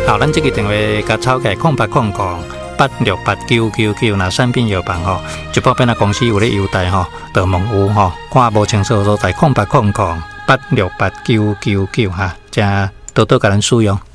好，咱这个电话甲抄起来，0800868999，那产品药房吼，就报边啊公司有咧优待吼，就问有吼，看无清楚所在，0800868999哈，加多多甲咱使用。